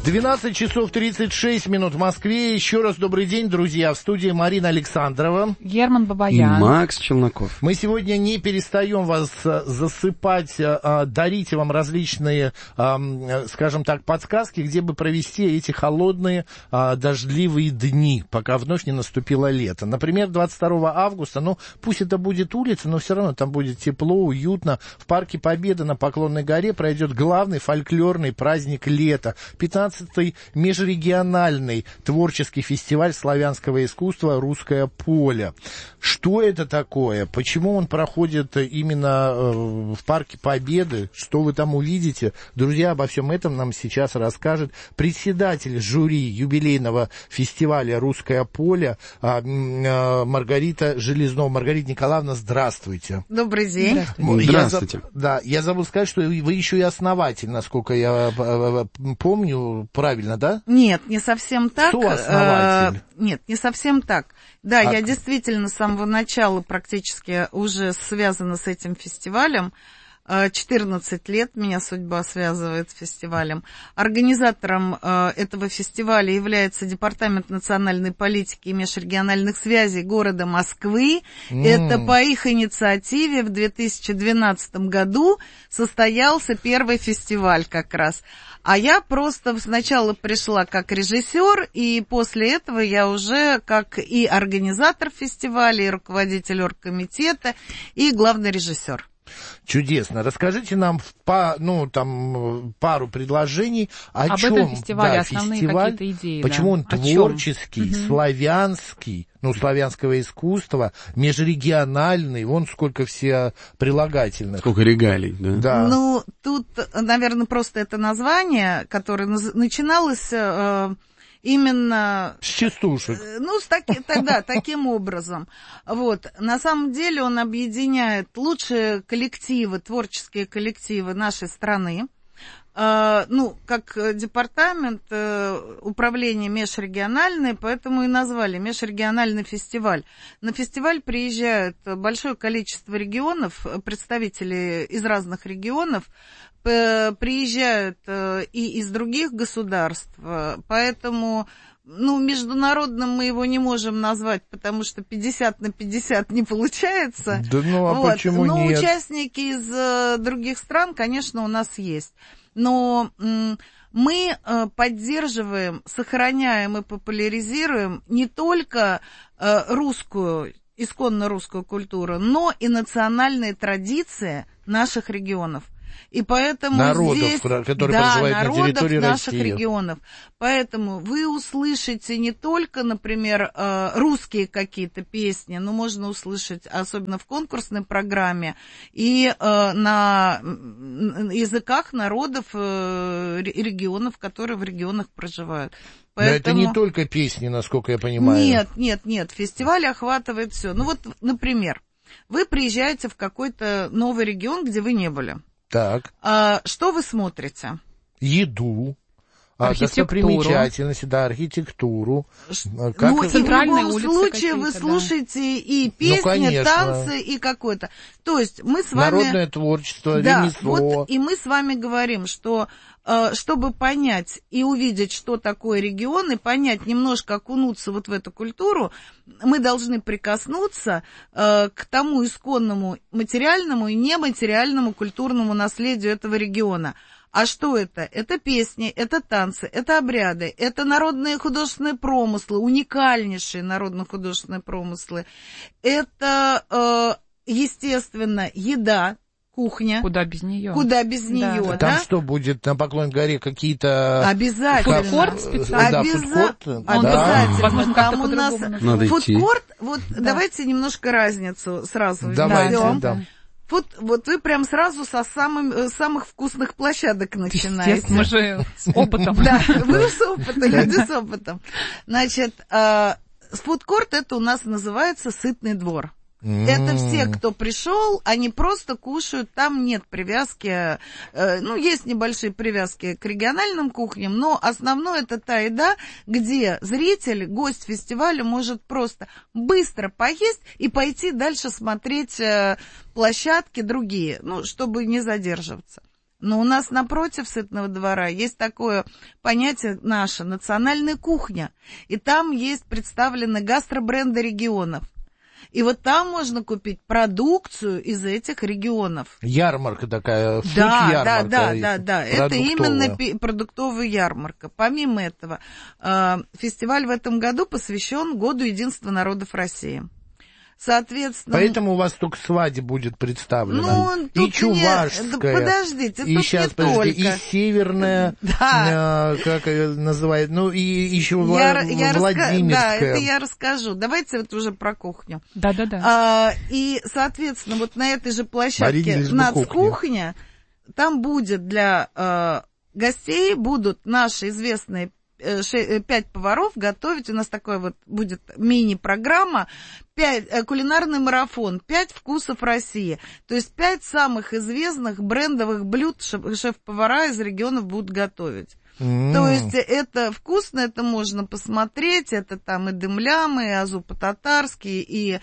12 часов 36 минут в Москве. Еще раз добрый день, друзья. В студии Марина Александрова. Герман Бабаян. И Макс Челноков. Мы сегодня не перестаем вас засыпать, дарить вам различные, скажем так, подсказки, где бы провести эти холодные, дождливые дни, пока вновь не наступило лето. Например, 22 августа, пусть это будет улица, но все равно там будет тепло, уютно. В Парке Победы на Поклонной горе пройдет главный фольклорный праздник лета. 15-й межрегиональный творческий фестиваль славянского искусства «Русское поле». Что это такое? Почему он проходит именно в Парке Победы? Что вы там увидите? Друзья, обо всем этом нам сейчас расскажет председатель жюри юбилейного фестиваля «Русское поле» Маргарита Железнова. Маргарита Николаевна, здравствуйте. Добрый день. Здравствуйте. Я забыл сказать, что вы еще и основатель, насколько я помню. Правильно, да? Нет, не совсем так. Сооснователь. Нет, не совсем так. Да, я действительно с самого начала практически уже связана с этим фестивалем. 14 лет меня судьба связывает с фестивалем. Организатором этого фестиваля является Департамент национальной политики и межрегиональных связей города Москвы. Это по их инициативе в 2012 году состоялся первый фестиваль как раз. А я просто сначала пришла как режиссер, и после этого я уже как и организатор фестиваля, и руководитель оргкомитета, и главный режиссер. Чудесно. Расскажите нам пару предложений об чем этом фестивале, основные фестиваль, какие-то идеи. почему он творческий, славянский, славянского искусства, межрегиональный, вон сколько все прилагательных. Сколько регалий, да? Да. Тут, наверное, просто это название, которое начиналось именно... С частушек. Таким образом. На самом деле он объединяет лучшие коллективы, творческие коллективы нашей страны. Как департамент управления межрегиональный, поэтому и назвали межрегиональный фестиваль. На фестиваль приезжают большое количество регионов, представители из разных регионов, приезжают и из других государств, поэтому... международным мы его не можем назвать, потому что 50/50 не получается. Да, почему нет? Но участники из других стран, конечно, у нас есть. Но мы поддерживаем, сохраняем и популяризируем не только исконно русскую культуру, но и национальные традиции наших регионов. И поэтому народов, которые проживают на территории наших России. Регионов. Поэтому вы услышите не только, например, русские какие-то песни, но можно услышать, особенно в конкурсной программе, и на языках народов регионов, которые в регионах проживают. Поэтому... Но это не только песни, насколько я понимаю. Нет. Фестиваль охватывает все. Например, вы приезжаете в какой-то новый регион, где вы не были. Так. Что вы смотрите? Еду, достопримечательности, архитектуру. И в любом случае вы слушаете и песни, танцы, и какое-то. То есть мы с вами... Народное творчество, ремесло. И мы с вами говорим, что чтобы понять и увидеть, что такое регион, и понять, немножко окунуться в эту культуру, мы должны прикоснуться к тому исконному материальному и нематериальному культурному наследию этого региона. А что это? Это песни, это танцы, это обряды, это народные художественные промыслы, уникальнейшие народно-художественные промыслы. Это, естественно, еда, кухня. Куда без нее? Да. Там что будет на Поклонной горе, какие-то... Обязательно. Фудкорт специально? Да, фудкорт. Обязательно. Возможно, там у нас фудкорт, давайте немножко разницу сразу введем. Да. Вы прям сразу со самых вкусных площадок начинаете. Естественно, мы же с опытом. Да, вы с опытом, люди с опытом. Значит, фудкорт это у нас называется сытный двор. Это все, кто пришел, они просто кушают, там нет привязки, есть небольшие привязки к региональным кухням, но основное это та еда, где зритель, гость фестиваля может просто быстро поесть и пойти дальше смотреть площадки другие, чтобы не задерживаться. Но у нас напротив Сытного двора есть такое понятие наше, национальная кухня. И там есть представлены гастробренды регионов. И вот там можно купить продукцию из этих регионов. Ярмарка такая, фуд-ярмарка. Да. Это именно продуктовая ярмарка. Помимо этого, фестиваль в этом году посвящен Году единства народов России. Соответственно... Поэтому у вас только свадьба будет представлена. И чувашская. Да, подождите, и тут сейчас, не только. И северная, как ее называют, и еще Владимирская. Да, это я расскажу. Давайте вот уже про кухню. Да. И, соответственно, вот на этой же площадке нацкухня, там будет для гостей, будут наши известные 5 поваров готовить. У нас такой вот будет мини-программа, кулинарный марафон, 5 вкусов России. То есть 5 самых известных брендовых блюд шеф-повара из регионов будут готовить. То есть это вкусно, это можно посмотреть, это там и дым-лям, и азу по-татарски, и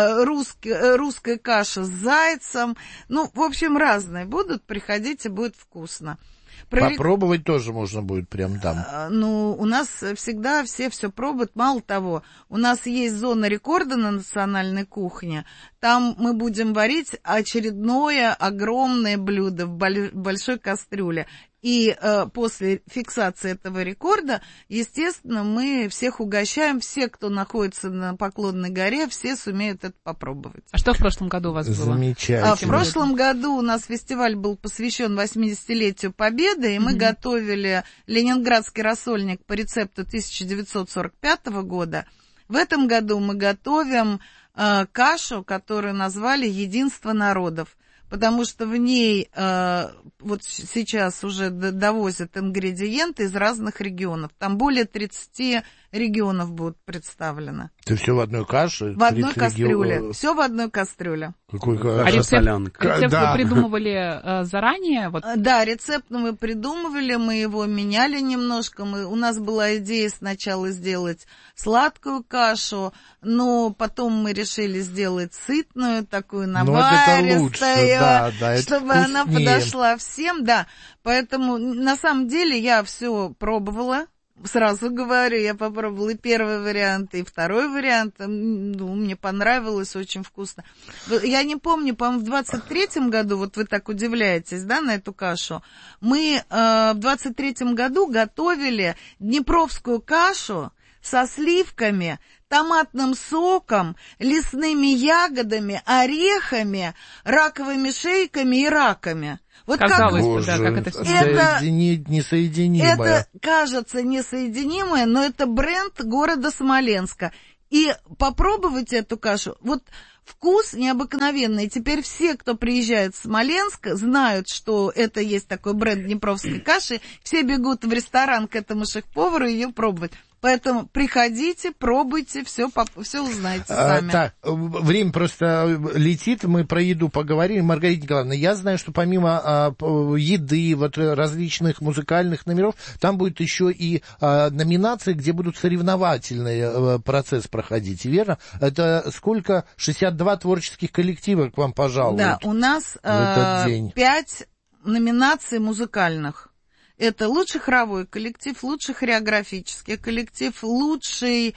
русская каша с зайцем. В общем, разные будут, приходите, будет вкусно. Попробовать тоже можно будет прям там. У нас всегда все пробуют. Мало того, у нас есть зона рекорда на национальной кухне. Там мы будем варить очередное огромное блюдо в большой кастрюле. И после фиксации этого рекорда, естественно, мы всех угощаем. Все, кто находится на Поклонной горе, все сумеют это попробовать. А что в прошлом году у вас было? Замечательно. В прошлом году у нас фестиваль был посвящен 80-летию Победы, и мы готовили ленинградский рассольник по рецепту 1945 года. В этом году мы готовим кашу, которую назвали «Единство народов». Потому что в ней вот сейчас уже довозят ингредиенты из разных регионов. Там более 30 регионов будут представлены. Это все в одной каше? В одной кастрюле. Все в одной кастрюле. Какой рецепт вы придумывали заранее? Да, рецепт мы придумывали, мы его меняли немножко. У нас была идея сначала сделать сладкую кашу, но потом мы решили сделать сытную, такую наваристую, чтобы она подошла всем. Да, поэтому на самом деле я все пробовала. Сразу говорю, я попробовала и первый вариант, и второй вариант. Мне понравилось, очень вкусно. Я не помню, по-моему, в 23-м году, вот вы так удивляетесь, да, на эту кашу, мы в 23-м году готовили днепровскую кашу со сливками, томатным соком, лесными ягодами, орехами, раковыми шейками и раками. Вот казалось бы, да, как это все. Соединить несоединимое. Это кажется несоединимое, но это бренд города Смоленска. И попробовать эту кашу, вот вкус необыкновенный. Теперь все, кто приезжает в Смоленск, знают, что это есть такой бренд днепровской каши. Все бегут в ресторан к этому шеф-повару ее пробовать. Поэтому приходите, пробуйте, все узнаете сами. Так, время просто летит, мы про еду поговорим. Маргарита Николаевна, я знаю, что помимо еды, вот различных музыкальных номеров, там будет еще и номинации, где будут соревновательный процесс проходить, верно? Это сколько? 62 творческих коллектива к вам пожалуют. Да, у нас 5 номинаций музыкальных. Это лучший хоровой коллектив, лучший хореографический коллектив, лучший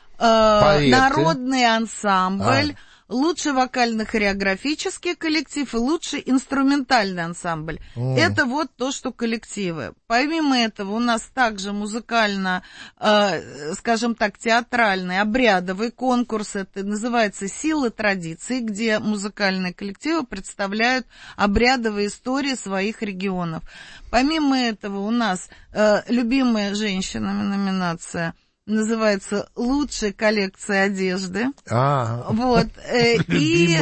народный ансамбль, лучший вокально-хореографический коллектив и лучший инструментальный ансамбль. Это вот то, что коллективы. Помимо этого у нас также музыкально, скажем так, театральный, обрядовый конкурс. Это называется «Силы традиций», где музыкальные коллективы представляют обрядовые истории своих регионов. Помимо этого у нас любимая женщинами номинация – называется «Лучшая коллекция одежды». Вот. И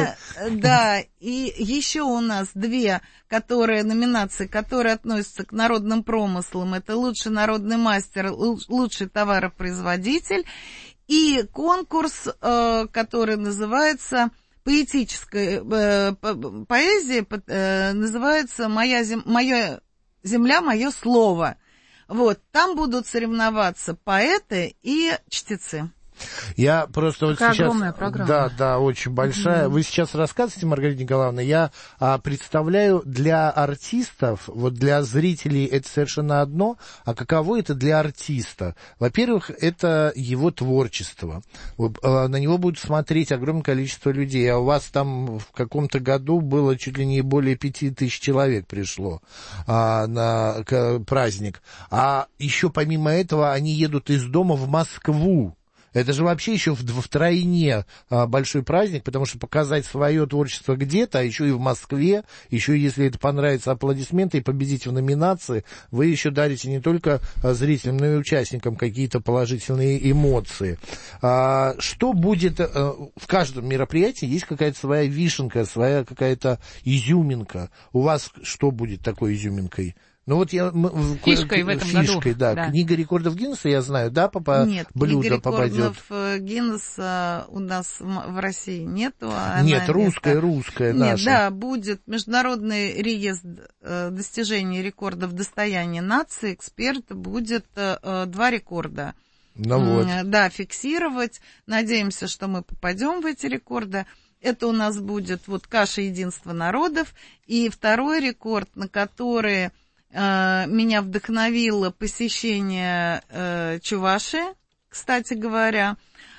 еще у нас 2 номинации, которые относятся к народным промыслам. Это «Лучший народный мастер», «Лучший товаропроизводитель». И конкурс, который называется поэтическая поэзия, называется «Моя земля, мое слово». Вот, там будут соревноваться поэты и чтецы. Я просто вот Какая сейчас... огромная программа. Да, очень большая. Вы сейчас рассказываете, Маргарита Николаевна, я представляю для артистов, вот для зрителей это совершенно одно, а каково это для артиста? Во-первых, это его творчество. На него будут смотреть огромное количество людей, а у вас там в каком-то году было чуть ли не более 5000 человек пришло на праздник. А еще помимо этого они едут из дома в Москву. Это же вообще еще втройне большой праздник, потому что показать свое творчество где-то, а еще и в Москве, еще если это понравится, аплодисменты и победите в номинации, вы еще дарите не только зрителям, но и участникам какие-то положительные эмоции. Что будет в каждом мероприятии? Есть какая-то своя вишенка, своя какая-то изюминка. У вас что будет такой изюминкой? Ну вот фишкой в этом году. Да. Книга рекордов Гиннесса, я знаю, да, Нет, блюдо попадет? Нет, книга рекордов Гиннесса у нас в России нету. Нет, русская наша. Нет, да, будет Международный реестр достижений рекордов достояния нации, эксперт, будет 2 рекорда. Ну вот. Да, фиксировать. Надеемся, что мы попадем в эти рекорды. Это у нас будет вот каша единства народов. И 2-й рекорд, на который... меня вдохновило посещение Чувашии, кстати говоря.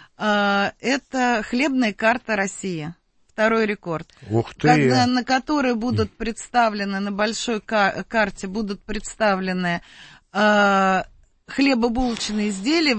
Это хлебная карта России. 2-й рекорд. Ух ты! На которой будут представлены, на большой карте будут представлены хлебобулочные изделия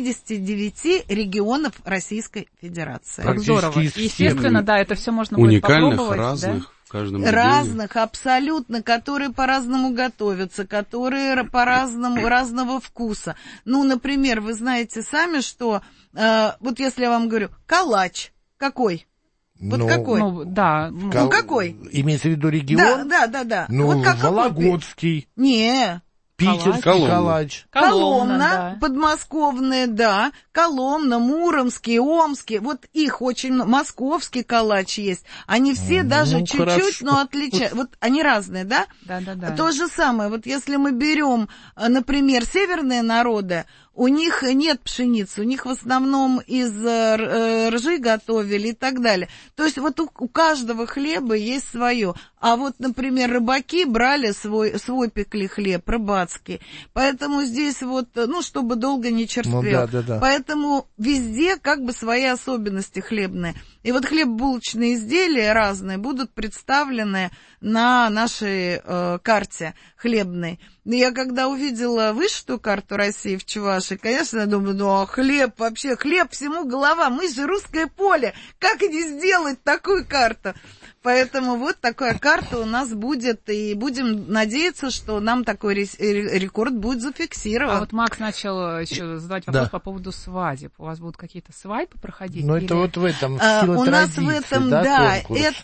89 регионов Российской Федерации. Как здорово. Естественно, да, это все можно будет попробовать. Уникальных, разных. Да? В каждом разных, абсолютно, которые по-разному готовятся, которые по-разному, разного вкуса. Ну, например, вы знаете сами, что, вот если я вам говорю, калач, какой? Вот какой? Да. Какой? Имеется в виду регион? Да. Ну, вот Вологодский. Не. Питерский калач. Коломна, да. подмосковные, да. Коломна, Муромский, Омский. Вот их очень много. Московский калач есть. Они все даже чуть-чуть, хорошо. но отличаются. Вот они разные, да? Да. То же самое. Вот если мы берем, например, северные народы, у них нет пшеницы, у них в основном из ржи готовили и так далее. То есть вот у каждого хлеба есть свое. А вот, например, рыбаки брали свой пекли хлеб, рыбацкий. Поэтому здесь вот, чтобы долго не черствел. Да. Поэтому везде как бы свои особенности хлебные. И вот хлебобулочные изделия разные будут представлены на нашей карте хлебной. Я когда увидела вышитую карту России в Чувашии, конечно, я думаю, хлеб всему голова, мы же русское поле, как не сделать такую карту? Поэтому вот такая карта у нас будет, и будем надеяться, что нам такой рекорд будет зафиксирован. А вот Макс начал еще задавать вопрос по поводу свадеб. У вас будут какие-то свадьбы проходить? Ну, это вот в этом, у нас в этом, да,